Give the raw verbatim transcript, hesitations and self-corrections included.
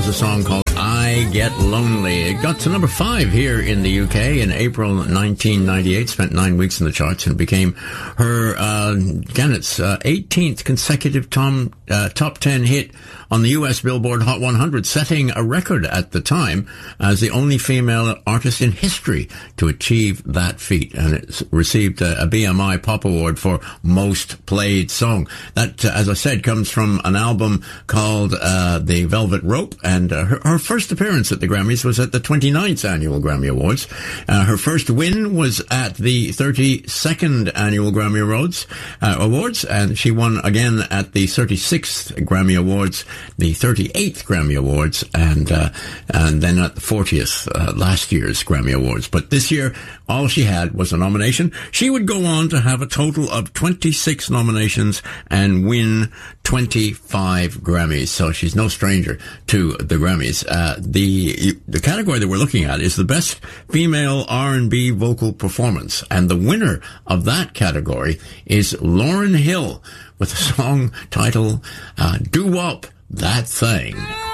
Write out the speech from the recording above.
a song called I Get Lonely. It got to number five here in the U K in April nineteen ninety-eight, spent nine weeks in the charts, and became her, uh, again, it's uh, eighteenth consecutive tom, uh, top ten hit on the U S Billboard Hot one hundred, setting a record at the time as the only female artist in history to achieve that feat. And it received a, a B M I Pop Award for Most Played Song. That, uh, as I said, comes from an album called uh, The Velvet Rope, and uh, her, her first appearance at the Grammys was at the twenty-ninth Annual Grammy Awards. Uh, her first win was at the thirty-second Annual Grammy Awards, uh, Awards, and she won again at the thirty-sixth Grammy Awards, the thirty-eighth Grammy Awards, and uh, and then at the fortieth uh, last year's Grammy Awards. But this year, all she had was a nomination. She would go on to have a total of twenty-six nominations and win twenty-five Grammys. So she's no stranger to the Grammys. Uh, the the category that we're looking at is the best female R and B vocal performance, and the winner of that category is Lauryn Hill with a song titled uh, "Do Wop That Thing."